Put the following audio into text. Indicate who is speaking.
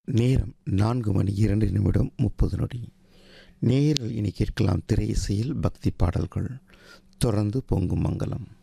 Speaker 1: நேரம் 4:02:30. நேயர்கள் இனி கேட்கலாம் திரை இசையில் பக்தி பாடல்கள். தொடர்ந்து பொங்கும் மங்களம்.